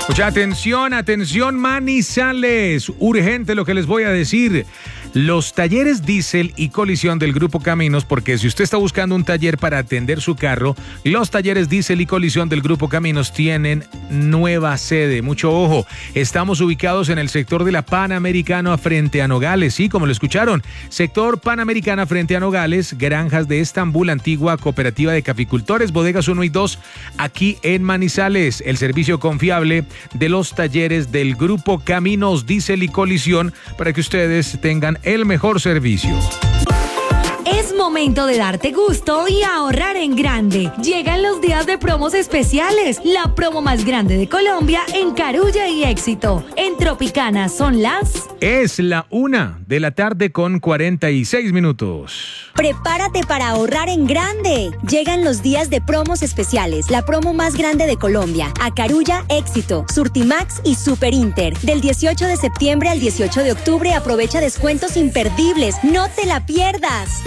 Mucha atención, atención Manizales. Urgente lo que les voy a decir. Los talleres diésel y colisión del Grupo Caminos, porque si usted está buscando un taller para atender su carro, los talleres diésel y colisión del Grupo Caminos tienen nueva sede. Mucho ojo, estamos ubicados en el sector de la Panamericana frente a Nogales, sí, como lo escucharon, sector Panamericana frente a Nogales, Granjas de Estambul, antigua cooperativa de caficultores, bodegas 1 y 2, aquí en Manizales. El servicio confiable de los talleres del Grupo Caminos diésel y colisión para que ustedes tengan el mejor servicio. Es momento de darte gusto y ahorrar en grande. Llegan los días de promos especiales. La promo más grande de Colombia en Carulla y Éxito. En Tropicana son las... Es la 1:46 p.m. Prepárate para ahorrar en grande. Llegan los días de promos especiales. La promo más grande de Colombia. A Carulla, Éxito, Surtimax y Super Inter. Del 18 de septiembre al 18 de octubre aprovecha descuentos imperdibles. No te la pierdas.